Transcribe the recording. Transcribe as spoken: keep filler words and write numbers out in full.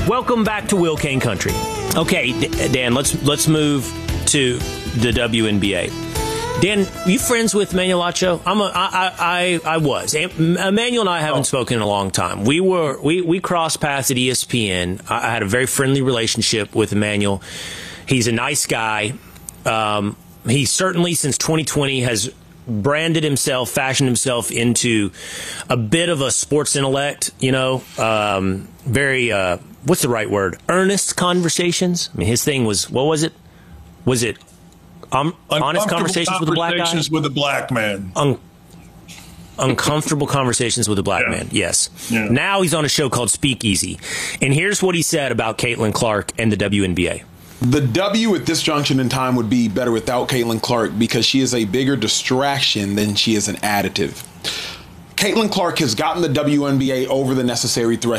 Welcome back to Will Kane Country. Okay, Dan, let's let's move to the W N B A. Dan, you friends with Emmanuel Acho? I'm a, I, I, I was. Emmanuel and I haven't oh. spoken in a long time. We were we, we crossed paths at E S P N. I had a very friendly relationship with Emmanuel. He's a nice guy. Um, he certainly, since twenty twenty, has branded himself, fashioned himself into a bit of a sports intellect, you know, um, very, uh, what's the right word? Earnest conversations. I mean, his thing was, what was it? Was it um, honest conversations with a black guy? Conversations with a black man. Un- uncomfortable conversations with a black yeah. man, yes. Yeah. Now he's on a show called Speakeasy. And here's what he said about Caitlin Clark and the W N B A. The W at this junction in time would be better without Caitlin Clark because she is a bigger distraction than she is an additive. Caitlin Clark has gotten the W N B A over the necessary threshold.